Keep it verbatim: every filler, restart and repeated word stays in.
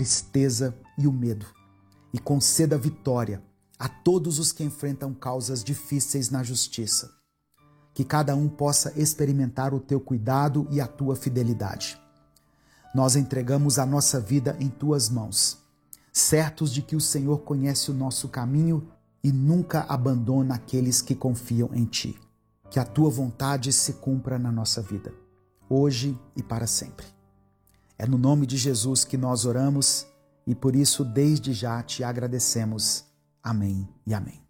tristeza e o medo, e conceda vitória a todos os que enfrentam causas difíceis na justiça. Que cada um possa experimentar o teu cuidado e a tua fidelidade. Nós entregamos a nossa vida em tuas mãos, certos de que o Senhor conhece o nosso caminho e nunca abandona aqueles que confiam em ti. Que a tua vontade se cumpra na nossa vida, hoje e para sempre. É no nome de Jesus que nós oramos e por isso desde já te agradecemos. Amém e amém.